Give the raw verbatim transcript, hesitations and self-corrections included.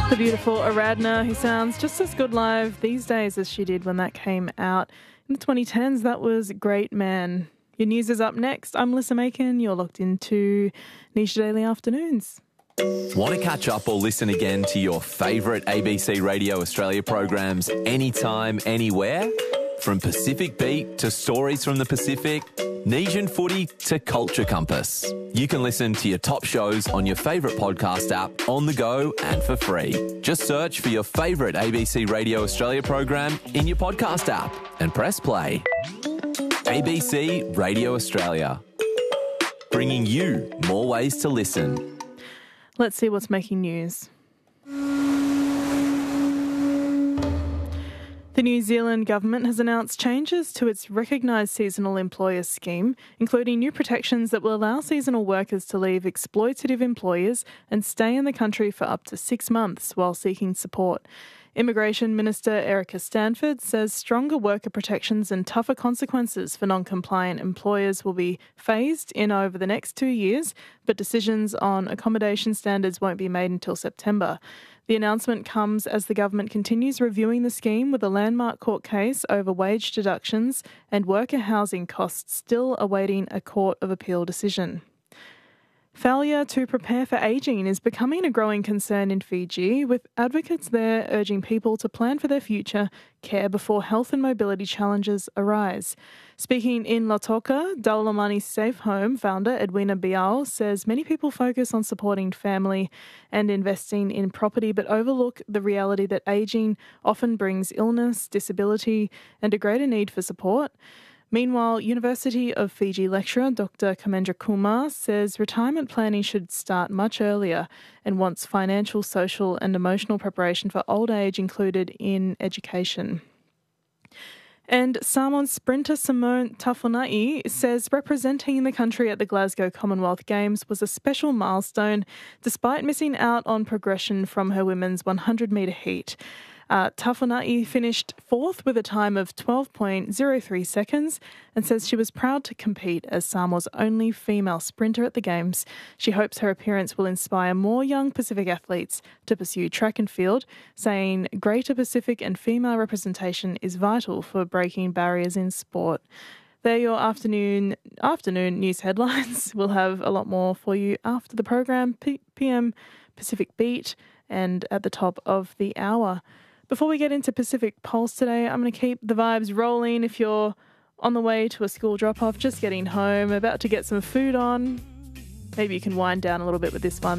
The beautiful Aradna, who sounds just as good live these days as she did when that came out in the twenty tens. That was Great Man. Your news is up next. I'm Melissa Macon. You're locked into Nisha Daily Afternoons. Want to catch up or listen again to your favourite A B C Radio Australia programs anytime, anywhere? From Pacific Beat to Stories from the Pacific, Nesian Footy to Culture Compass. You can listen to your top shows on your favourite podcast app, on the go and for free. Just search for your favourite A B C Radio Australia program in your podcast app and press play. A B C Radio Australia, bringing you more ways to listen. Let's see what's making news. The New Zealand government has announced changes to its recognised seasonal employer scheme, including new protections that will allow seasonal workers to leave exploitative employers and stay in the country for up to six months while seeking support. Immigration Minister Erica Stanford says stronger worker protections and tougher consequences for non-compliant employers will be phased in over the next two years, but decisions on accommodation standards won't be made until September. The announcement comes as the government continues reviewing the scheme, with a landmark court case over wage deductions and worker housing costs still awaiting a Court of Appeal decision. Failure to prepare for ageing is becoming a growing concern in Fiji, with advocates there urging people to plan for their future care before health and mobility challenges arise. Speaking in Lautoka, Daulamani Safe Home founder Edwina Bial says many people focus on supporting family and investing in property, but overlook the reality that ageing often brings illness, disability, and a greater need for support. Meanwhile, University of Fiji lecturer Doctor Kamendra Kumar says retirement planning should start much earlier and wants financial, social and emotional preparation for old age included in education. And Samoan sprinter Simone Tafonai says representing the country at the Glasgow Commonwealth Games was a special milestone despite missing out on progression from her women's one hundred metre heat. Uh, Tafonai finished fourth with a time of twelve point zero three seconds and says she was proud to compete as Samoa's only female sprinter at the Games. She hopes her appearance will inspire more young Pacific athletes to pursue track and field, saying greater Pacific and female representation is vital for breaking barriers in sport. They're your afternoon afternoon news headlines. We'll have a lot more for you after the program, P- PM Pacific Beat, and at the top of the hour. Before we get into Pacific Pulse today, I'm going to keep the vibes rolling. If you're on the way to a school drop-off, just getting home, about to get some food on, maybe you can wind down a little bit with this one.